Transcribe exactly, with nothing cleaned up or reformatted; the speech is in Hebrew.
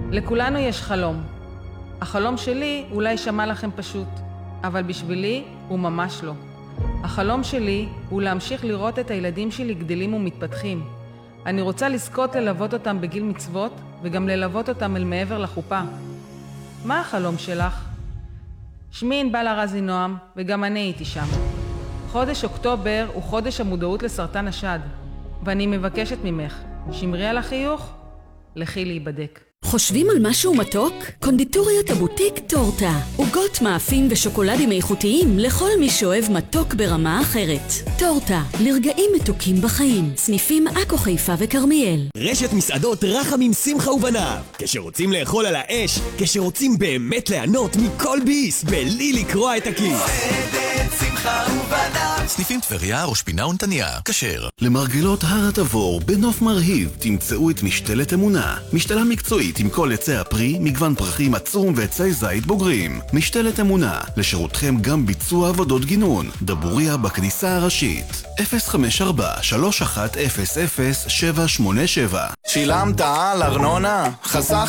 לכולנו יש חלום. החלום שלי אולי שמע לכם פשוט, אבל בשבילי הוא ממש לא. החלום שלי הוא להמשיך לראות את הילדים שלי גדלים ומתפתחים. אני רוצה לזכות ללוות אותם בגיל מצוות, וגם ללוות אותם אל מעבר לחופה. מה החלום שלך? שמי ענבל ארזי נועם, וגם אני הייתי שם. חודש אוקטובר הוא חודש המודעות לסרטן השד, ואני מבקשת ממך, שמרי על החיוך, לכי להיבדק. חושבים על משהו מתוק? קונדיטוריית הבוטיק טורטה. עוגות מאפים ושוקולדים איכותיים לכל מי שאוהב מתוק ברמה אחרת. טורטה, לרגעים מתוקים בחיים. סניפים עכו, חיפה וכרמיאל. רשת מסעדות רחמים שמחה ובניו. כשרוצים לאכול על האש, כשרוצים באמת ליהנות מכל ביס, בלי לקרוע את הכיס. מסעדת שמחה ובניו. סניפים טבריה, ראש פינה ונתניה. כשר. למרגלות הר התבור בנוף מרהיב תמצאו את משתלת אמונה. משתלה מקצועית עם כל עצי הפרי, מגוון פרחים עצום ועצי זית בוגרים. משתלת אמונה, לשירותכם גם ביצוע עבודות גינון. דבוריה בכניסה הראשית. אפס חמש ארבע שלוש אחת אפס אפס שבע שמונה שבע. שילמת על ארנונה? חסך